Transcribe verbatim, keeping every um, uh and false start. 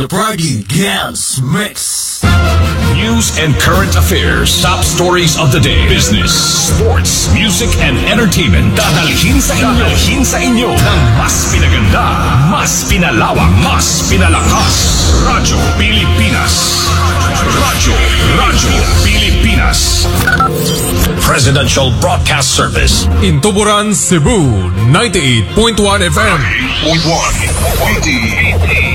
The Party Dance Mix. News and current affairs, top stories of the day, business, sports, music, and entertainment. Dadalhin sa inyo, dadalhin sa inyo ng mas pinaganda, mas pinalawak, mas pinalakas. Radyo Pilipinas. Radyo, Radyo Pilipinas. Presidential Broadcast Service. In Tuburan, Cebu, ninety-eight point one F M. ninety-eight point one.